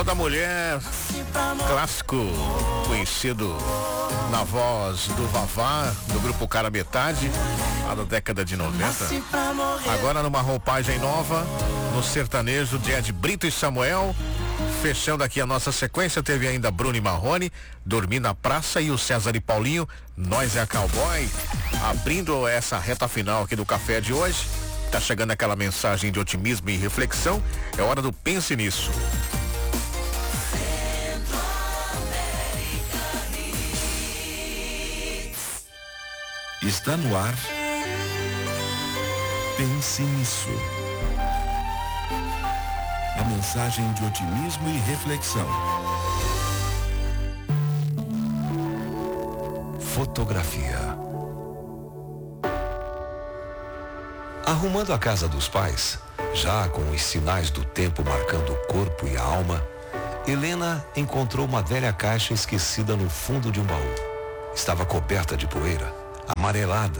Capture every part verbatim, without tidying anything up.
Toda Mulher, clássico conhecido na voz do Vavá, do grupo Cara Metade, lá da década de noventa. Agora numa roupagem nova, no sertanejo de Ed Brito e Samuel. Fechando aqui a nossa sequência, teve ainda Bruno e Marrone, Dormir na Praça, e o César e Paulinho, Nós é a Cowboy. Abrindo essa reta final aqui do café de hoje, tá chegando aquela mensagem de otimismo e reflexão. É hora do Pense Nisso. Está no ar. Pense Nisso. A mensagem de otimismo e reflexão. Fotografia. Arrumando a casa dos pais, já com os sinais do tempo marcando o corpo e a alma, Helena encontrou uma velha caixa esquecida no fundo de um baú. Estava coberta de poeira, amarelada,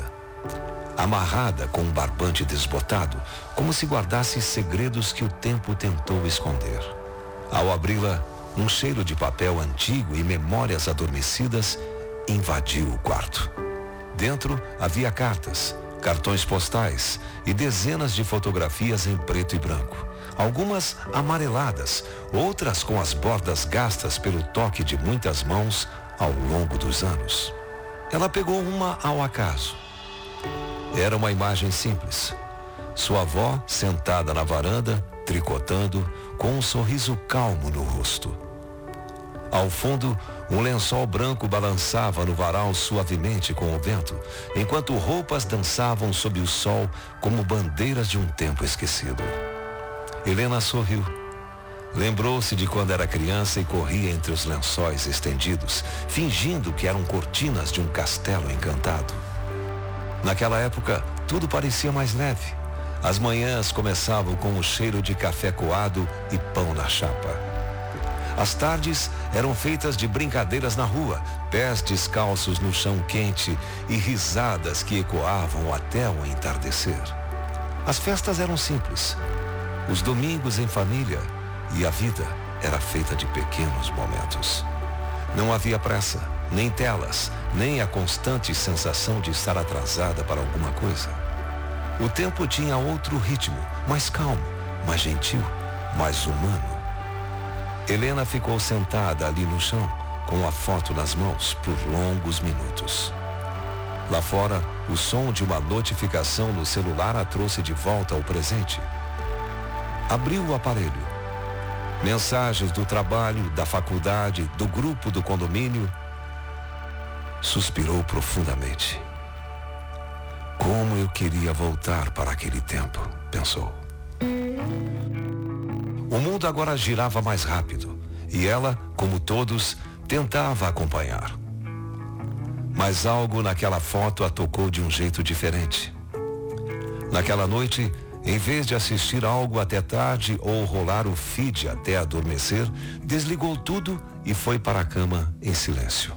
amarrada com um barbante desbotado, como se guardasse segredos que o tempo tentou esconder. Ao abri-la, um cheiro de papel antigo e memórias adormecidas invadiu o quarto. Dentro havia cartas, cartões postais e dezenas de fotografias em preto e branco. Algumas amareladas, outras com as bordas gastas pelo toque de muitas mãos ao longo dos anos. Ela pegou uma ao acaso. Era uma imagem simples. Sua avó sentada na varanda, tricotando, com um sorriso calmo no rosto. Ao fundo, um lençol branco balançava no varal suavemente com o vento, enquanto roupas dançavam sob o sol como bandeiras de um tempo esquecido. Helena sorriu. Lembrou-se de quando era criança e corria entre os lençóis estendidos, fingindo que eram cortinas de um castelo encantado. Naquela época, tudo parecia mais leve. As manhãs começavam com o cheiro de café coado e pão na chapa. As tardes eram feitas de brincadeiras na rua, pés descalços no chão quente e risadas que ecoavam até o entardecer. As festas eram simples. Os domingos em família, e a vida era feita de pequenos momentos. Não havia pressa, nem telas, nem a constante sensação de estar atrasada para alguma coisa. O tempo tinha outro ritmo, mais calmo, mais gentil, mais humano. Helena ficou sentada ali no chão, com a foto nas mãos, por longos minutos. Lá fora, o som de uma notificação no celular a trouxe de volta ao presente. Abriu o aparelho. Mensagens do trabalho, da faculdade, do grupo do condomínio. Suspirou profundamente. Como eu queria voltar para aquele tempo, pensou. O mundo agora girava mais rápido, e ela, como todos, tentava acompanhar. Mas algo naquela foto a tocou de um jeito diferente. Naquela noite, em vez de assistir algo até tarde ou rolar o feed até adormecer, desligou tudo e foi para a cama em silêncio.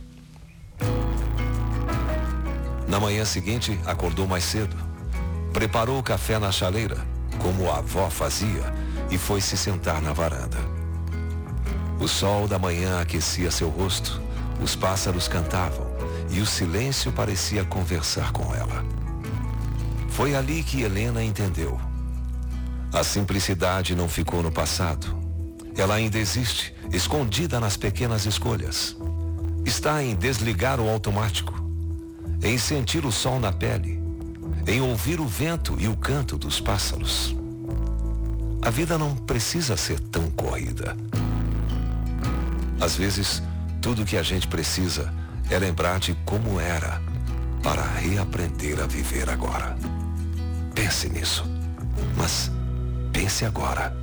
Na manhã seguinte, acordou mais cedo. Preparou o café na chaleira, como a avó fazia, e foi se sentar na varanda. O sol da manhã aquecia seu rosto, os pássaros cantavam e o silêncio parecia conversar com ela. Foi ali que Helena entendeu. A simplicidade não ficou no passado. Ela ainda existe, escondida nas pequenas escolhas. Está em desligar o automático, em sentir o sol na pele, em ouvir o vento e o canto dos pássaros. A vida não precisa ser tão corrida. Às vezes, tudo que a gente precisa é lembrar de como era para reaprender a viver agora. Pense nisso, mas pense agora.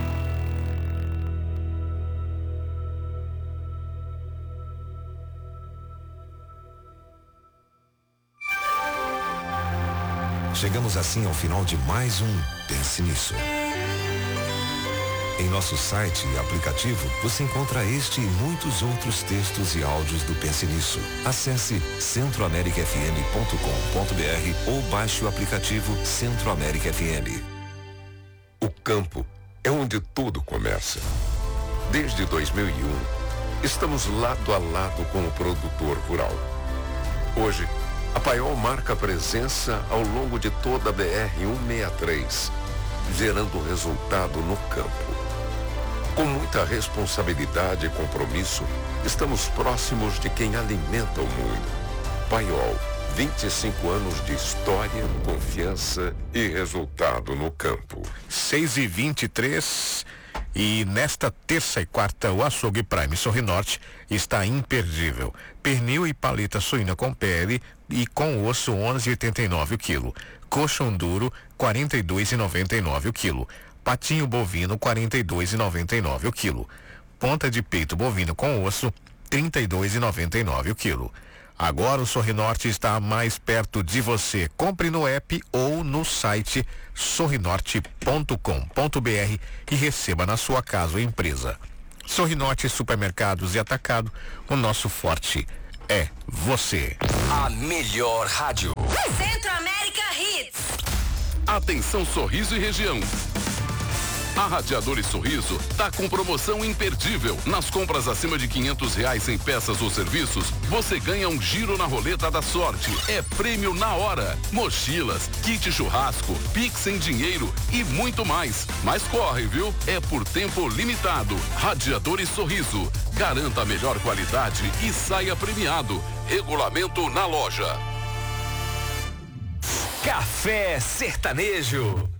Chegamos assim ao final de mais um Pense Nisso. Em nosso site e aplicativo, você encontra este e muitos outros textos e áudios do Pense Nisso. Acesse centro américa f m ponto com ponto b r ou baixe o aplicativo Centro América F M. O campo é onde tudo começa. Desde dois mil e um, estamos lado a lado com o produtor rural. Hoje, a Paiol marca presença ao longo de toda a B R cento e sessenta e três, gerando resultado no campo. Com muita responsabilidade e compromisso, estamos próximos de quem alimenta o mundo. Paiol, vinte e cinco anos de história, confiança e resultado no campo. seis e vinte e três. E nesta terça e quarta, o Açougue Prime Sorrinorte está imperdível. Pernil e paleta suína com pele e com osso onze e oitenta e nove o quilo. Coxão duro quarenta e dois e noventa e nove o quilo. Patinho bovino quarenta e dois e noventa e nove o quilo. Ponta de peito bovino com osso trinta e dois e noventa e nove o quilo. Agora o Sorrinorte está mais perto de você. Compre no app ou no site sorrinorte ponto com ponto br e receba na sua casa ou empresa. Sorrinorte Supermercados e Atacado, o nosso forte é você. A melhor rádio. Centro-América Hits. Atenção Sorriso e região. A Radiadores Sorriso tá com promoção imperdível. Nas compras acima de quinhentos reais em peças ou serviços, você ganha um giro na roleta da sorte. É prêmio na hora. Mochilas, kit churrasco, Pix em dinheiro e muito mais. Mas corre, viu? É por tempo limitado. Radiadores Sorriso. Garanta a melhor qualidade e saia premiado. Regulamento na loja. Café Sertanejo.